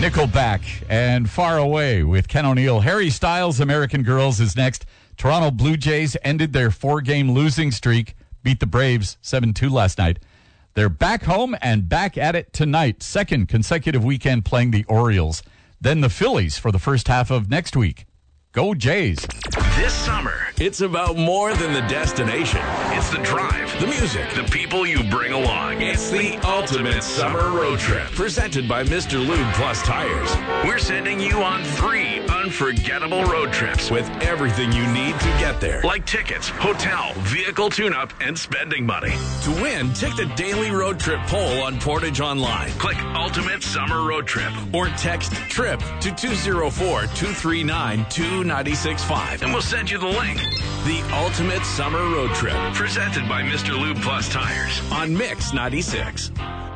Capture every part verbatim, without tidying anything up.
Nickelback and Far Away with Ken O'Neill. Harry Styles' American Girls is next. Toronto Blue Jays ended their four-game losing streak, beat the Braves seven two last night. They're back home and back at it tonight. Second consecutive weekend playing the Orioles. Then the Phillies for the first half of next week. Go Jays. This summer, it's about more than the destination. It's the drive, the music, the people you bring along. It's the ultimate summer road trip. Presented by Mister Lube Plus Tires. We're sending you on three unforgettable road trips with everything you need to get there. Like tickets, hotel, vehicle tune-up, and spending money. To win, take the daily road trip poll on Portage Online. Click Ultimate Summer Road Trip or text TRIP to two zero four, two three nine, two nine six five and we'll send you the link. The Ultimate Summer Road Trip, presented by Mister Lube Plus Tires on Mix ninety-six.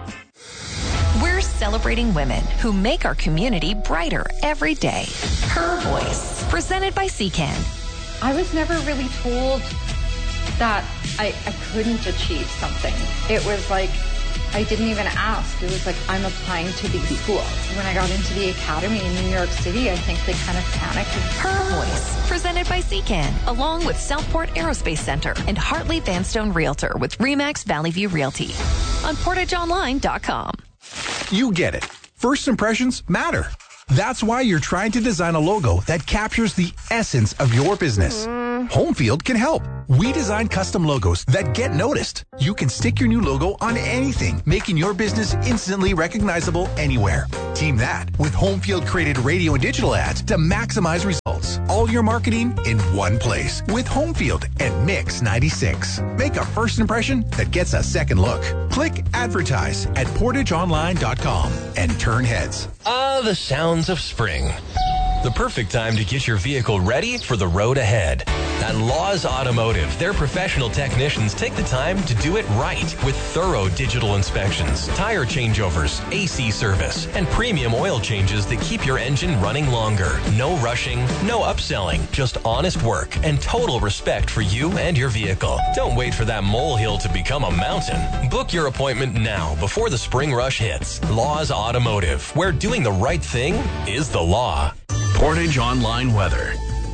We're celebrating women who make our community brighter every day. Her Voice, presented by C C A N. I was never really told that I, I couldn't achieve something. It was like, I didn't even ask. It was like, I'm applying to these schools. When I got into the academy in New York City, I think they kind of panicked. Her Voice, presented by C C A N, along with Southport Aerospace Center and Hartley Vanstone Realtor with Remax Valley View Realty on portage online dot com. You get it. First impressions matter. That's why you're trying to design a logo that captures the essence of your business. Homefield can help. We design custom logos that get noticed. You can stick your new logo on anything, making your business instantly recognizable anywhere. Team that with Homefield created radio and digital ads to maximize results. All your marketing in one place with Homefield and Mix ninety-six. Make a first impression that gets a second look. Click advertise at portage online dot com and turn heads. Ah, the sounds of spring. The perfect time to get your vehicle ready for the road ahead. At Laws Automotive, their professional technicians take the time to do it right with thorough digital inspections, tire changeovers, A C service, and premium oil changes that keep your engine running longer. No rushing, no upselling, just honest work and total respect for you and your vehicle. Don't wait for that molehill to become a mountain. Book your appointment now before the spring rush hits. Laws Automotive, where doing the right thing is the law. Portage Online Weather.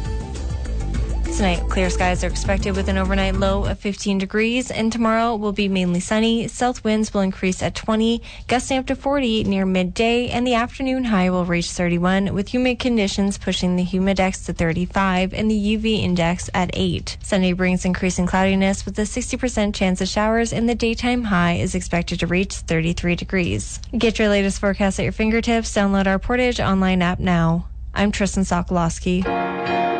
Tonight, clear skies are expected with an overnight low of fifteen degrees, and tomorrow will be mainly sunny. South winds will increase at twenty, gusting up to forty near midday, and the afternoon high will reach thirty-one, with humid conditions pushing the humidex to thirty-five and the U V index at eight. Sunday brings increasing cloudiness with a sixty percent chance of showers, and the daytime high is expected to reach thirty-three degrees. Get your latest forecast at your fingertips. Download our Portage Online app now. I'm Tristan Sokolowski.